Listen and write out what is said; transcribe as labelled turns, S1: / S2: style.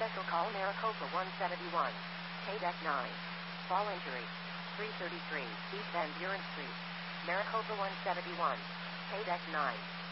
S1: Special call Maricopa 171. K-Deck 9. Fall injury. 333 East Van Buren Street. Maricopa 171. K-Deck 9.